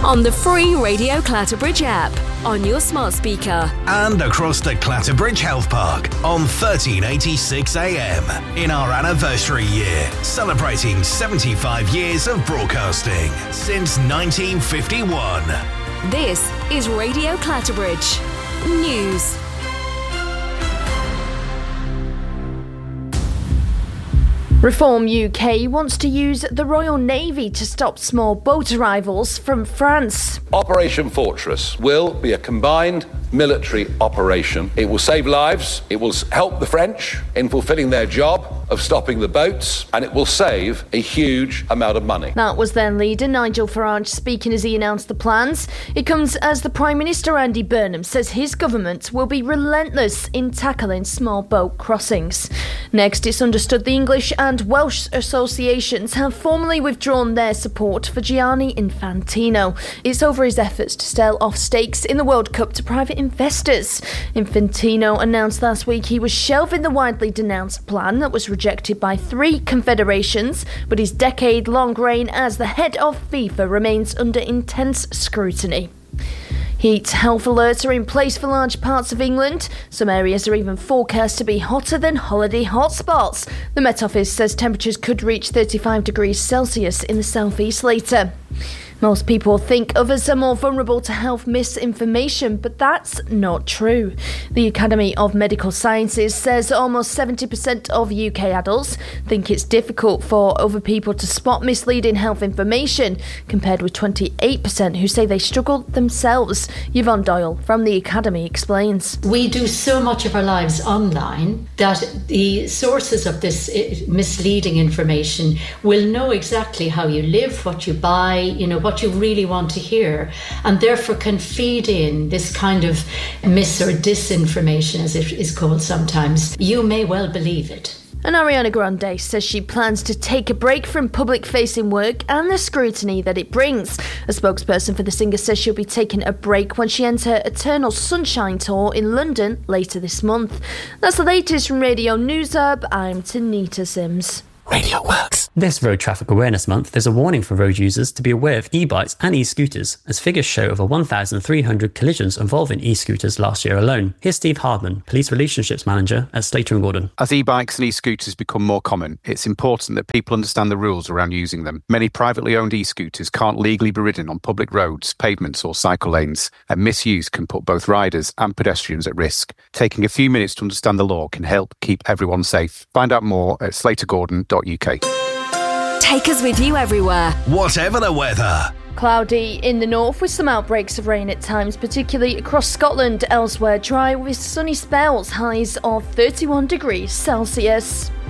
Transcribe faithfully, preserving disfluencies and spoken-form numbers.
on the free Radio Clatterbridge app, on your smart speaker, and across the Clatterbridge Health Park on thirteen eighty-six A M in our anniversary year, celebrating seventy-five years of broadcasting since nineteen fifty-one. This is Radio Clatterbridge News. Reform U K wants to use the Royal Navy to stop small boat arrivals from France. Operation Fortress will be a combined military operation. It will save lives, it will help the French in fulfilling their job of stopping the boats, and it will save a huge amount of money. That was then leader Nigel Farage speaking as he announced the plans. It comes as the Prime Minister Andy Burnham says his government will be relentless in tackling small boat crossings. Next, it's understood the English and Welsh associations have formally withdrawn their support for Gianni Infantino. It's over his efforts to sell off stakes in the World Cup to private investors. Infantino announced last week he was shelving the widely denounced plan that was rejected by three confederations, but his decade-long reign as the head of FIFA remains under intense scrutiny. Heat health alerts are in place for large parts of England. Some areas are even forecast to be hotter than holiday hotspots. The Met Office says temperatures could reach thirty-five degrees Celsius in the southeast later. Most people think others are more vulnerable to health misinformation, but that's not true. The Academy of Medical Sciences says almost seventy percent of U K adults think it's difficult for other people to spot misleading health information, compared with twenty-eight percent who say they struggle themselves. Yvonne Doyle from the Academy explains. We do so much of our lives online that the sources of this misleading information will know exactly how you live, what you buy, you know, what you really want to hear, and therefore can feed in this kind of mis or disinformation, as it is called sometimes. You may well believe it. And Ariana Grande says she plans to take a break from public-facing work and the scrutiny that it brings. A spokesperson for the singer says she'll be taking a break when she ends her Eternal Sunshine tour in London later this month. That's the latest from Radio News Hub. I'm Tanita Sims. Radio Works. This Road Traffic Awareness Month, there's a warning for road users to be aware of e-bikes and e-scooters, as figures show over one thousand three hundred collisions involving e-scooters last year alone. Here's Steve Hardman, Police Relationships Manager at Slater and Gordon. As e-bikes and e-scooters become more common, it's important that people understand the rules around using them. Many privately owned e-scooters can't legally be ridden on public roads, pavements or cycle lanes, and misuse can put both riders and pedestrians at risk. Taking a few minutes to understand the law can help keep everyone safe. Find out more at slater gordon dot U K. Take us with you everywhere, whatever the weather. Cloudy in the north with some outbreaks of rain at times, particularly across Scotland. Elsewhere dry with sunny spells, highs of thirty-one degrees Celsius.